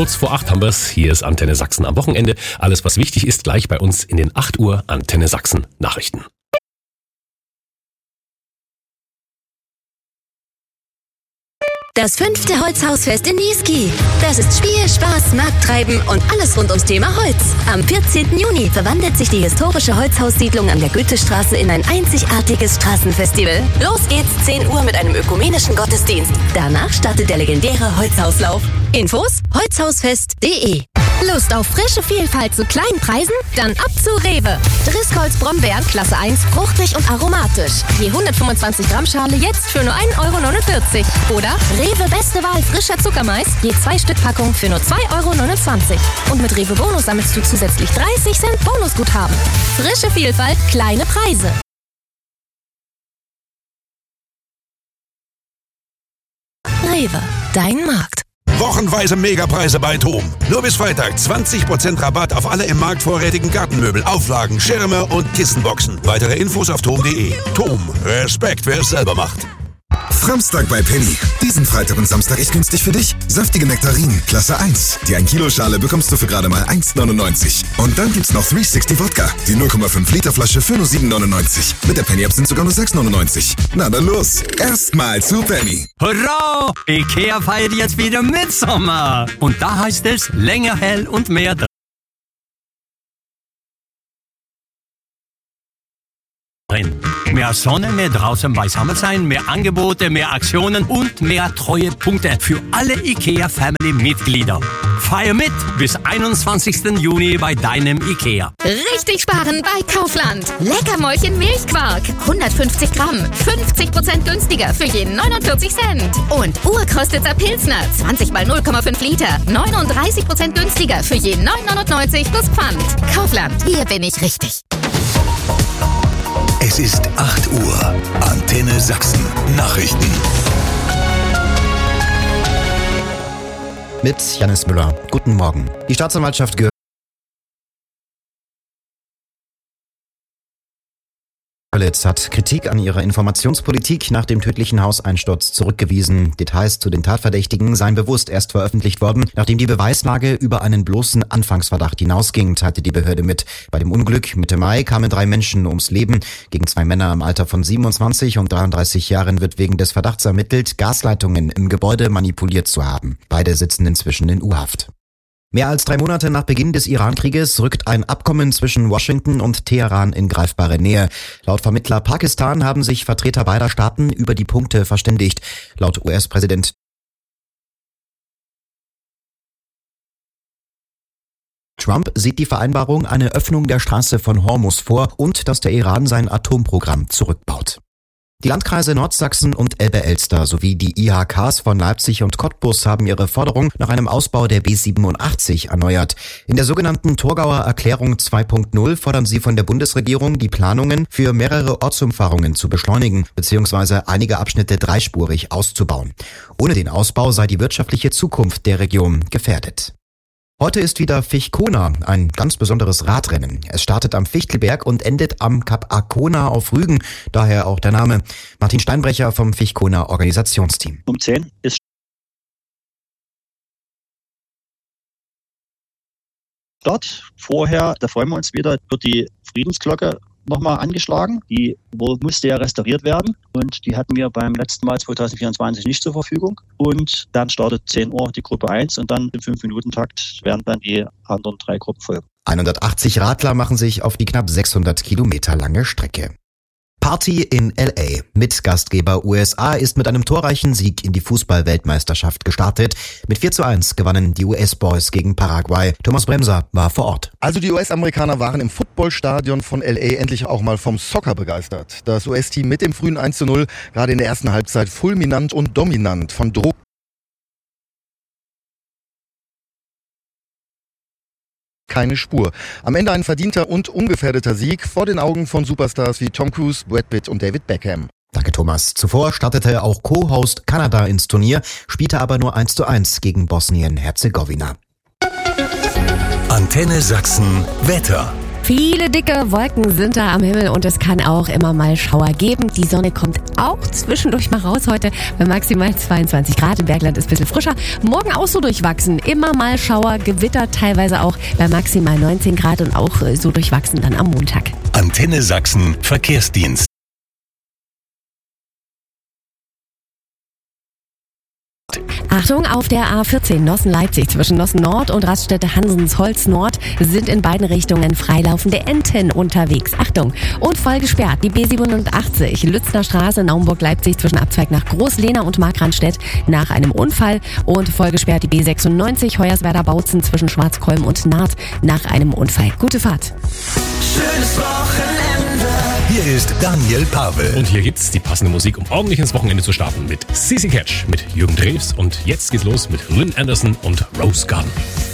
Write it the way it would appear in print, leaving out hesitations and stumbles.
Kurz vor 8 haben wir's. Hier ist Antenne Sachsen am Wochenende. Alles, was wichtig ist, gleich bei uns in den 8 Uhr Antenne Sachsen Nachrichten. Das 5. Holzhausfest in Niesky. Das ist Spiel, Spaß, Markttreiben und alles rund ums Thema Holz. Am 14. Juni verwandelt sich die historische Holzhaussiedlung an der Goethestraße in ein einzigartiges Straßenfestival. Los geht's 10 Uhr mit einem ökumenischen Gottesdienst. Danach startet der legendäre Holzhauslauf. Infos: holzhausfest.de. Lust auf frische Vielfalt zu kleinen Preisen? Dann ab zu Rewe. Driscolls Brombeeren Klasse 1, fruchtig und aromatisch. Je 125 Gramm Schale jetzt für nur 1,49 €. Oder Rewe Beste Wahl frischer Zuckermais, je 2 Stück Packung für nur 2,29 €. Und mit Rewe Bonus sammelst du zusätzlich 30 Cent Bonusguthaben. Frische Vielfalt, kleine Preise. Rewe, dein Markt. Wochenweise Megapreise bei TOM. Nur bis Freitag 20% Rabatt auf alle im Markt vorrätigen Gartenmöbel, Auflagen, Schirme und Kissenboxen. Weitere Infos auf tom.de. TOM. Respekt, wer es selber macht. Framstag bei Penny. Diesen Freitag und Samstag ist günstig für dich. Saftige Nektarinen, Klasse 1. Die 1 Kilo Schale bekommst du für gerade mal 1,99. Und dann gibt's noch 360 Wodka. Die 0,5 Liter Flasche für nur 7,99. Mit der Penny-App sind sogar nur 6,99. Na dann los. Erstmal zu Penny. Hurra! IKEA feiert jetzt wieder Mitsommer. Und da heißt es länger hell und mehr drin. Mehr Sonne, mehr draußen beisammen sein, mehr Angebote, mehr Aktionen und mehr Treuepunkte für alle IKEA-Family-Mitglieder. Feier mit bis 21. Juni bei deinem IKEA. Richtig sparen bei Kaufland. Leckermäulchen Milchquark. 150 Gramm. 50% günstiger für jeden 49 Cent. Und Urkrostitzer Pilsner. 20 mal 0,5 Liter. 39% günstiger für jeden 9,99 plus Pfand. Kaufland. Hier bin ich richtig. Es ist 8 Uhr. Antenne Sachsen. Nachrichten. Mit Janis Müller. Guten Morgen. Die Staatsanwaltschaft Görlitz hat Kritik an ihrer Informationspolitik nach dem tödlichen Hauseinsturz zurückgewiesen. Details zu den Tatverdächtigen seien bewusst erst veröffentlicht worden, nachdem die Beweislage über einen bloßen Anfangsverdacht hinausging, teilte die Behörde mit. Bei dem Unglück Mitte Mai kamen 3 Menschen ums Leben. Gegen 2 Männer im Alter von 27 und 33 Jahren wird wegen des Verdachts ermittelt, Gasleitungen im Gebäude manipuliert zu haben. Beide sitzen inzwischen in U-Haft. Mehr als 3 Monate nach Beginn des Iran-Krieges rückt ein Abkommen zwischen Washington und Teheran in greifbare Nähe. Laut Vermittler Pakistan haben sich Vertreter beider Staaten über die Punkte verständigt. Laut US-Präsident Trump sieht die Vereinbarung eine Öffnung der Straße von Hormuz vor und dass der Iran sein Atomprogramm zurückbaut. Die Landkreise Nordsachsen und Elbe-Elster sowie die IHKs von Leipzig und Cottbus haben ihre Forderung nach einem Ausbau der B87 erneuert. In der sogenannten Thurgauer Erklärung 2.0 fordern sie von der Bundesregierung, die Planungen für mehrere Ortsumfahrungen zu beschleunigen bzw. einige Abschnitte dreispurig auszubauen. Ohne den Ausbau sei die wirtschaftliche Zukunft der Region gefährdet. Heute ist wieder Fichkona, ein ganz besonderes Radrennen. Es startet am Fichtelberg und endet am Kap Arkona auf Rügen, daher auch der Name. Martin Steinbrecher vom Fichkona Organisationsteam. Um 10 ist Start. Vorher, da freuen wir uns wieder, wird die Friedensglocke nochmal angeschlagen. Die musste ja restauriert werden und die hatten wir beim letzten Mal 2024 nicht zur Verfügung. Und dann startet 10 Uhr die Gruppe 1 und dann im 5-Minuten-Takt werden dann die anderen 3 Gruppen folgen. 180 Radler machen sich auf die knapp 600 Kilometer lange Strecke. Party in L.A. Mitgastgeber USA ist mit einem torreichen Sieg in die Fußball-Weltmeisterschaft gestartet. Mit 4:1 gewannen die US-Boys gegen Paraguay. Thomas Bremser war vor Ort. Also die US-Amerikaner waren im Footballstadion von L.A. endlich auch mal vom Soccer begeistert. Das US-Team mit dem frühen 1:0, gerade in der ersten Halbzeit fulminant und dominant von Druck. Keine Spur. Am Ende ein verdienter und ungefährdeter Sieg vor den Augen von Superstars wie Tom Cruise, Brad Pitt und David Beckham. Danke, Thomas. Zuvor startete auch Co-Host Kanada ins Turnier, spielte aber nur 1:1 gegen Bosnien-Herzegowina. Antenne Sachsen Wetter. Viele dicke Wolken sind da am Himmel und es kann auch immer mal Schauer geben. Die Sonne kommt auch zwischendurch mal raus heute bei maximal 22 Grad. Im Bergland ist ein bisschen frischer. Morgen auch so durchwachsen. Immer mal Schauer, Gewitter teilweise auch bei maximal 19 Grad und auch so durchwachsen dann am Montag. Antenne Sachsen Verkehrsdienst. Achtung, auf der A14 Nossen-Leipzig zwischen Nossen-Nord und Raststätte Hansensholz-Nord sind in beiden Richtungen freilaufende Enten unterwegs. Achtung! Und voll gesperrt die B87 Lützner Straße Naumburg-Leipzig zwischen Abzweig nach Großlehna und Markranstädt nach einem Unfall und voll gesperrt die B96 Hoyerswerda-Bautzen zwischen Schwarzkolm und Naht nach einem Unfall. Gute Fahrt! Schönes Wochenende. Hier ist Daniel Pavel. Und hier gibt's die passende Musik, um ordentlich ins Wochenende zu starten mit Sissy Catch, mit Jürgen Drews und jetzt geht's los mit Lynn Anderson und Rose Garden.